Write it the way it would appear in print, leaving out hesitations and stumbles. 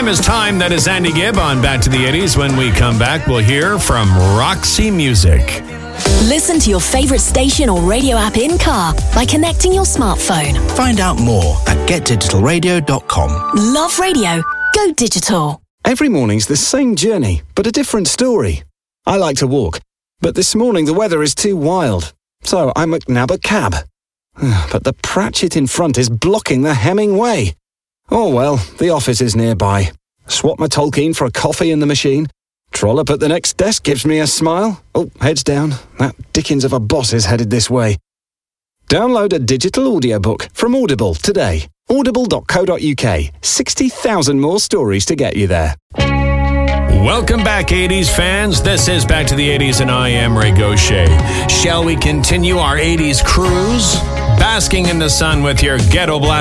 is time. That is Andy Gibb on Back to the 80s. When we come back, we'll hear from Roxy Music. Listen to your favorite station or radio app in car by connecting your smartphone. Find out more at getdigitalradio.com. Love radio. Go digital. Every morning's the same journey, but a different story. I like to walk, but this morning the weather is too wild, so I McNab a cab. But the Pratchett in front is blocking the Hemming way. Oh well, the office is nearby. Swap my Tolkien for a coffee in the machine. Trollop at the next desk gives me a smile. Oh, heads down. That Dickens of a boss is headed this way. Download a digital audiobook from Audible today. Audible.co.uk. 60,000 more stories to get you there. Welcome back, 80s fans. This is Back to the 80s, and I am Ray Gaucher. Shall we continue our 80s cruise? Basking in the sun with your Ghetto Blast